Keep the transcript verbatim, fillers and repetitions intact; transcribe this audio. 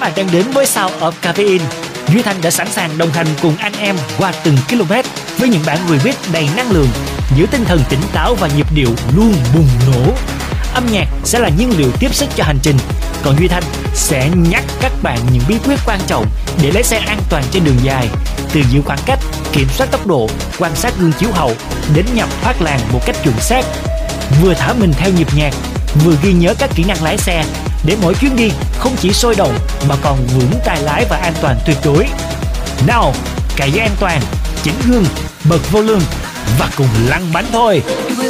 bạn đang đến với Sound of Caffeine. Duy Thanh đã sẵn sàng đồng hành cùng anh em qua từng km với những bản remix đầy năng lượng, giữ tinh thần tỉnh táo và nhịp điệu luôn bùng nổ. Âm nhạc sẽ là nhiên liệu tiếp sức cho hành trình, còn Duy Thanh sẽ nhắc các bạn những bí quyết quan trọng để lái xe an toàn trên đường dài, từ giữ khoảng cách, kiểm soát tốc độ, quan sát gương chiếu hậu đến nhập thoát làn một cách chuẩn xác. Vừa thả mình theo nhịp nhạc, vừa ghi nhớ các kỹ năng lái xe để mỗi chuyến đi không chỉ sôi động mà còn vững tay lái và an toàn tuyệt đối. Nào, cài dây an toàn, chỉnh gương, bật volume và cùng lăn bánh thôi.